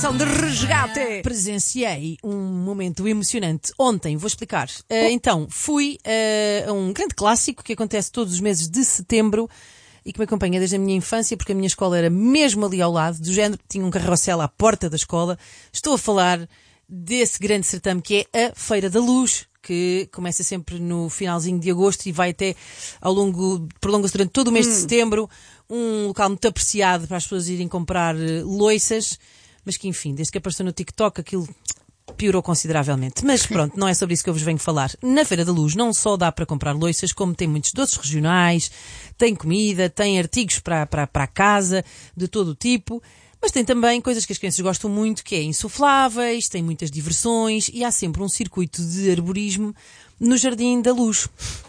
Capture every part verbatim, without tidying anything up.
De resgate. Presenciei um momento emocionante ontem, vou explicar. Uh, então, fui uh, a um grande clássico que acontece todos os meses de setembro e que me acompanha desde a minha infância, porque a minha escola era mesmo ali ao lado, do género, tinha um carrossel à porta da escola. Estou a falar desse grande certame que é a Feira da Luz, que começa sempre no finalzinho de agosto e vai até ao longo, prolonga-se durante todo o mês hum. de setembro. Um local muito apreciado para as pessoas irem comprar loiças. Mas que, enfim, desde que apareceu no TikTok, aquilo piorou consideravelmente. Mas pronto, não é sobre isso que eu vos venho falar. Na Feira da Luz não só dá para comprar loiças, como tem muitos doces regionais, tem comida, tem artigos para, para, para a casa, de todo o tipo, mas tem também coisas que as crianças gostam muito, que é insufláveis, tem muitas diversões e há sempre um circuito de arborismo no Jardim da Luz.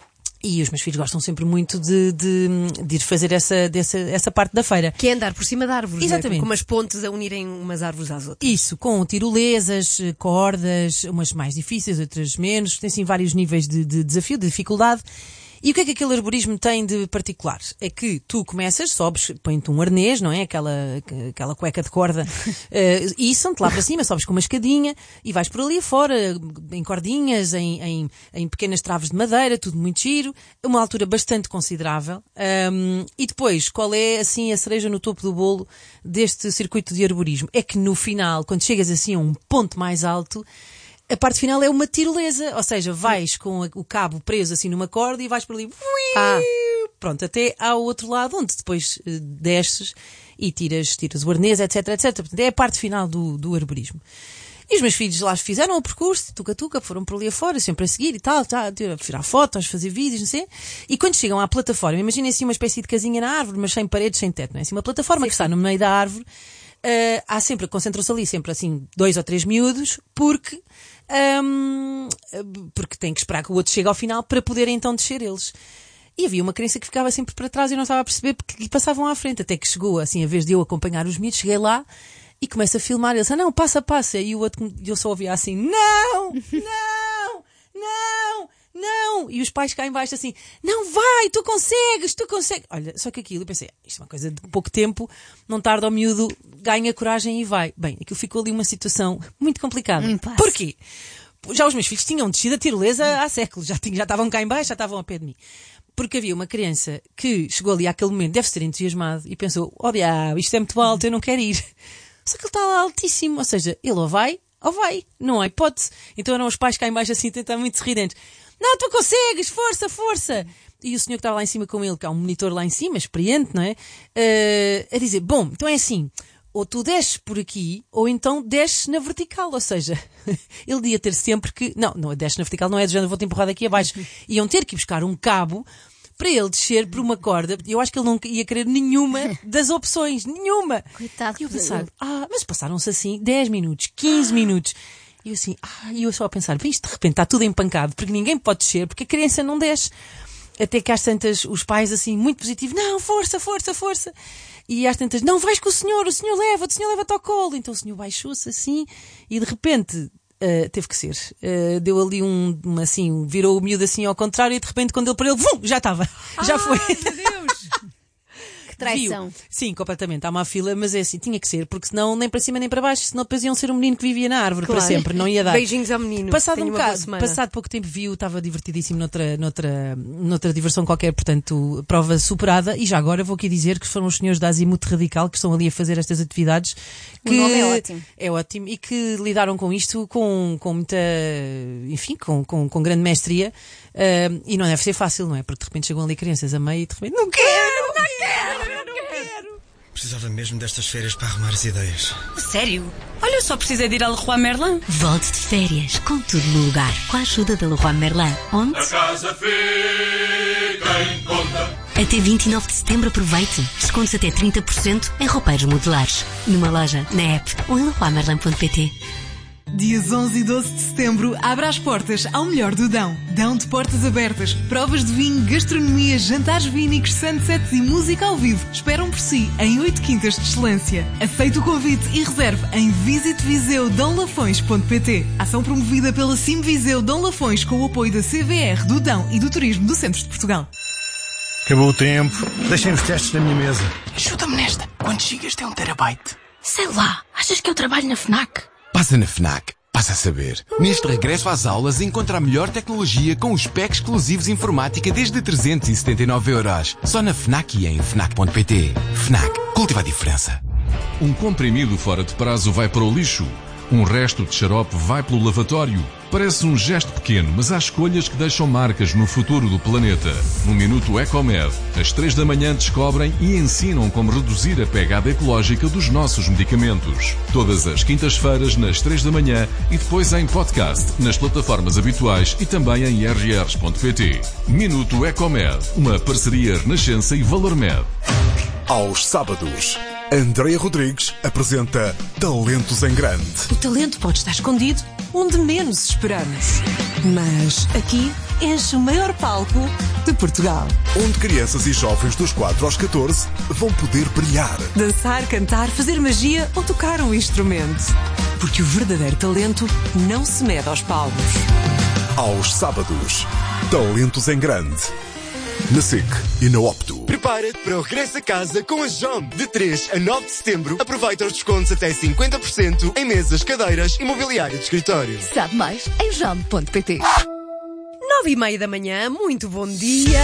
E os meus filhos gostam sempre muito de, de, de ir fazer essa, dessa, essa parte da feira. Que é andar por cima de árvores. Exatamente. É? Com umas pontes a unirem umas árvores às outras. Isso, com tirolesas, cordas, umas mais difíceis, outras menos. Tem assim vários níveis de, de desafio, de dificuldade. E o que é que aquele arborismo tem de particular? É que tu começas, sobes, põe-te um arnês, não é? Aquela, aquela cueca de corda, uh, e são-te lá para cima, sobes com uma escadinha e vais por ali afora, em cordinhas, em, em, em pequenas traves de madeira, tudo muito giro, uma altura bastante considerável. Um, e depois, qual é, assim, a cereja no topo do bolo deste circuito de arborismo? É que no final, quando chegas assim a um ponto mais alto, a parte final é uma tirolesa, ou seja, vais com o cabo preso assim numa corda e vais por ali, ah. pronto, até ao outro lado, onde depois uh, desces e tiras, tiras o arnês, etc, etcétera. Portanto, é a parte final do, do arborismo. E os meus filhos lá fizeram o percurso, tuca-tuca, foram por ali afora, sempre a seguir e tal, tá, tirar fotos, fazer vídeos, não sei. E quando chegam à plataforma, imaginem assim uma espécie de casinha na árvore, mas sem paredes, sem teto, não é? Assim uma plataforma sim, que está no meio da árvore. Uh, há sempre, concentram-se ali sempre assim dois ou três miúdos, porque um, porque têm que esperar que o outro chegue ao final para poderem então descer eles. E havia uma criança que ficava sempre para trás e eu não estava a perceber porque lhe passavam à frente, até que chegou assim a vez de eu acompanhar os miúdos, cheguei lá e começo a filmar eles, ah não, passa, passa, e o outro, eu só ouvia assim, não, não, não, não, e os pais cá em baixo assim, não vai, tu consegues, tu consegues. Olha, só que aquilo, eu pensei, isto é uma coisa de pouco tempo, não tarda ao miúdo, ganha coragem e vai. Bem, aquilo ficou ali uma situação muito complicada. Um Porquê? Já os meus filhos tinham descido a tirolesa há séculos, já, tinham, já estavam cá em baixo, já estavam ao pé de mim. Porque havia uma criança que chegou ali àquele momento, deve ser entusiasmado, e pensou, ó diabo, isto é muito alto, eu não quero ir. Só que ele está lá altíssimo, ou seja, ele ou vai, ou vai, não há hipótese. Então eram os pais cá em baixo assim, tentar muito sorridentes. Não, tu consegues, força, força. E o senhor que estava lá em cima com ele, que há um monitor lá em cima, experiente, não é? Uh, a dizer, bom, então é assim, ou tu desces por aqui, ou então desces na vertical, ou seja, ele ia ter sempre que, não, não, desces na vertical não é do género, vou-te empurrar daqui abaixo. Iam ter que ir buscar um cabo para ele descer por uma corda. Eu acho que ele não ia querer nenhuma das opções, nenhuma. Coitado. E eu pensava, ah, mas passaram-se assim dez minutos, quinze minutos. E eu assim, ah, e eu só a pensar, bem, isto de repente está tudo empancado, porque ninguém pode descer, porque a criança não desce. Até que às tantas, os pais assim, muito positivos, não, força, força, força. E às tantas, não, vais com o senhor, o senhor leva-te, o senhor leva-te ao colo. Então o senhor baixou-se assim, e de repente, uh, teve que ser, uh, deu ali um, um, assim, virou o miúdo assim ao contrário, e de repente quando ele para ele, vum, já estava, ah, já foi. Meu Deus! Que traição. Viu? Sim, completamente. Há uma fila, mas é assim, tinha que ser, porque senão nem para cima nem para baixo, senão depois iam ser um menino que vivia na árvore claro. Para sempre, não ia dar. Beijinhos ao menino. Passado um bocado, passado pouco tempo viu, estava divertidíssimo noutra, noutra, noutra diversão qualquer, portanto, prova superada. E já agora vou aqui dizer que foram os senhores da Azimuth Radical que estão ali a fazer estas atividades. Que o nome é ótimo. É ótimo e que lidaram com isto com, com muita, enfim, com, com, com grande mestria. Uh, e não deve ser fácil, não é? Porque de repente chegam ali crianças a meio e de repente, não quero, não quero, não quero. Precisava mesmo destas férias para arrumar as ideias. Sério? Olha, eu só precisei de ir ao Leroy Merlin. Volte de férias com tudo no lugar, com a ajuda da Leroy Merlin. Onde? A casa fica em conta. Até vinte e nove de setembro aproveite. Descontos até trinta por cento em roupeiros modulares. Numa loja, na app ou em leroy merlin ponto pt. Dias onze e doze de setembro, abre as portas ao melhor do Dão. Dão de portas abertas, provas de vinho, gastronomia, jantares vínicos, sunsets e música ao vivo esperam por si em oito quintas de excelência. Aceite o convite e reserve em visite viseu dão lafões ponto pt. Ação promovida pela Sim Viseu Dão Lafões com o apoio da C V R, do Dão e do Turismo do Centro de Portugal. Acabou o tempo. Deixem os testes na minha mesa. Ajuda-me nesta. Quantos gigas tem um terabyte? Sei lá, achas que eu trabalho na FNAC? Passa na FNAC. Passa a saber. Neste regresso às aulas, encontra a melhor tecnologia com os packs exclusivos informática desde trezentos e setenta e nove euros. Só na FNAC e em fnac ponto pt. FNAC. Cultiva a diferença. Um comprimido fora de prazo vai para o lixo. Um resto de xarope vai pelo lavatório. Parece um gesto pequeno, mas há escolhas que deixam marcas no futuro do planeta. No Minuto Ecomed, às três da manhã descobrem e ensinam como reduzir a pegada ecológica dos nossos medicamentos. Todas as quintas-feiras, nas três da manhã e depois em podcast, nas plataformas habituais e também em r r s ponto p t. Minuto Ecomed, uma parceria Renascença e Valormed. Aos sábados, Andréia Rodrigues apresenta Talentos em Grande. O talento pode estar escondido onde menos esperamos. Mas aqui enche o maior palco de Portugal. Onde crianças e jovens dos quatro aos catorze vão poder brilhar. Dançar, cantar, fazer magia ou tocar um instrumento. Porque o verdadeiro talento não se mede aos palcos. Aos sábados, Talentos em Grande. Na S I C e na Opto. Prepara-te para o regresso a casa com a Jom. De três a nove de setembro, aproveita os descontos até cinquenta por cento em mesas, cadeiras e mobiliário de escritório. Sabe mais em jom ponto p t. Nove e meia da manhã, muito bom dia.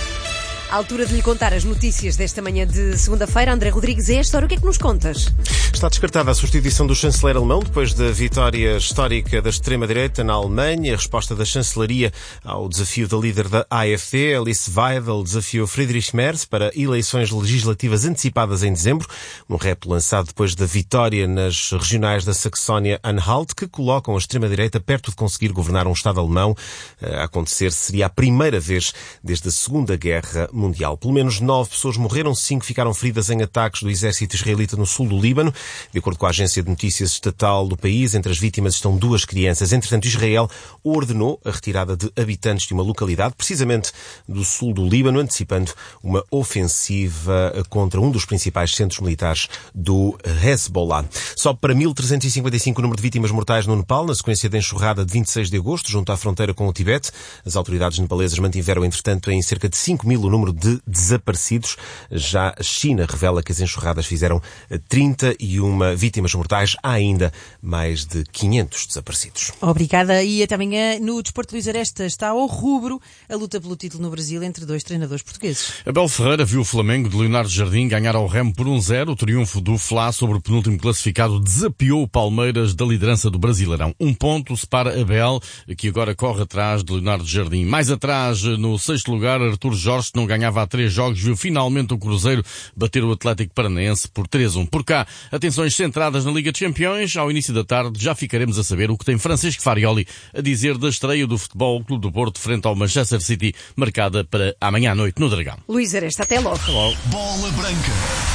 À altura de lhe contar as notícias desta manhã de segunda-feira, André Rodrigues, é esta hora, o que é que nos contas? Está descartada a substituição do chanceler alemão depois da vitória histórica da extrema-direita na Alemanha. A resposta da chancelaria ao desafio da líder da A F D, Alice Weidel, desafiou Friedrich Merz para eleições legislativas antecipadas em dezembro. Um rap lançado depois da vitória nas regionais da Saxónia-Anhalt, que colocam a extrema-direita perto de conseguir governar um Estado alemão. A acontecer seria a primeira vez desde a Segunda Guerra Mundial. Pelo menos nove pessoas morreram, cinco ficaram feridas em ataques do exército israelita no sul do Líbano. De acordo com a agência de notícias estatal do país, entre as vítimas estão duas crianças. Entretanto, Israel ordenou a retirada de habitantes de uma localidade, precisamente do sul do Líbano, antecipando uma ofensiva contra um dos principais centros militares do Hezbollah. Só para mil trezentos e cinquenta e cinco o número de vítimas mortais no Nepal, na sequência da enxurrada de vinte e seis de agosto, junto à fronteira com o Tibete. As autoridades nepalesas mantiveram, entretanto, em cerca de cinco mil o número de desaparecidos. Já a China revela que as enxurradas fizeram trinta e uma vítimas mortais. Há ainda mais de quinhentos desaparecidos. Obrigada. E até amanhã no Desporto Luís Aresta está ao rubro a luta pelo título no Brasil entre dois treinadores portugueses. Abel Ferreira viu o Flamengo de Leonardo Jardim ganhar ao Remo por um zero. O triunfo do Fla sobre o penúltimo classificado desafiou o Palmeiras da liderança do Brasileirão. Um ponto separa Abel, que agora corre atrás de Leonardo Jardim. Mais atrás, no sexto lugar, Artur Jorge, que não ganhava há três jogos, viu finalmente o Cruzeiro bater o Atlético Paranaense por três a um. Por cá, atenções centradas na Liga dos Campeões. Ao início da tarde já ficaremos a saber o que tem Francisco Farioli a dizer da estreia do Futebol Clube do Porto frente ao Manchester City, marcada para amanhã à noite no Dragão. Luís Aresta, até logo. Até logo. Bola Branca.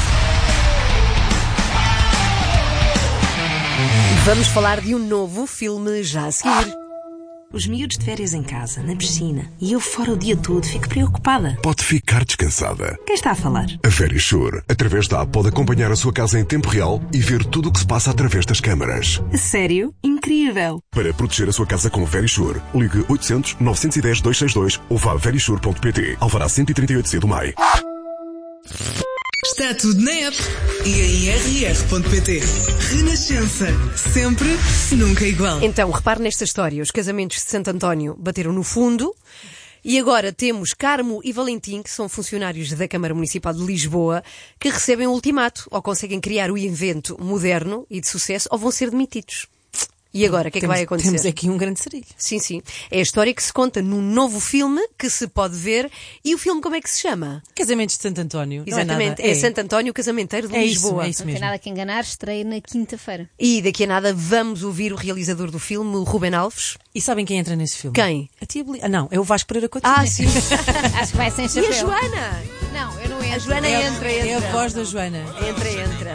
Vamos falar de um novo filme já a seguir. Os miúdos de férias em casa, na piscina, e eu fora o dia todo, fico preocupada. Pode ficar descansada. Quem está a falar? A Verisure. Através da app pode acompanhar a sua casa em tempo real e ver tudo o que se passa através das câmaras. A sério? Incrível! Para proteger a sua casa com Verisure, ligue oitocentos, novecentos e dez, duzentos e sessenta e dois ou vá a verisure ponto p t. Alvará cento e trinta e oito C do M A I. Está tudo na app e em r r ponto p t. Renascença. Sempre, nunca igual. Então, repare nesta história. Os casamentos de Santo António bateram no fundo e agora temos Carmo e Valentim, que são funcionários da Câmara Municipal de Lisboa, que recebem um ultimato. Ou conseguem criar o evento moderno e de sucesso, ou vão ser demitidos. E agora, o que é que temos, vai acontecer? Temos aqui um grande sarilho. Sim, sim. É a história que se conta num novo filme que se pode ver. E o filme como é que se chama? Casamentos de Santo António. Exatamente. É, é Santo António, o casamenteiro de é Lisboa. Isso, é isso mesmo. Não tem nada que enganar, estreia na quinta-feira. E daqui a nada vamos ouvir o realizador do filme, o Ruben Alves. E sabem quem entra nesse filme? Quem? A tia Belinda. Ah, não, é o Vasco Pereira Coutinho. Ah, sim. Acho que vai sem chapéu. E a Joana? Não, eu não entro. A Joana é, entra, entra. É a voz da Joana. Entra, entra.